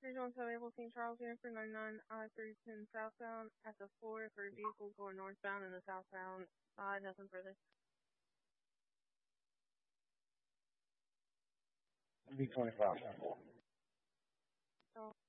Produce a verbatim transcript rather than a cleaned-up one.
Regional Available Saint Charles here for ninety-nine I thirty-two southbound at the floor for a vehicle going northbound in the southbound side, nothing further. V twenty-five.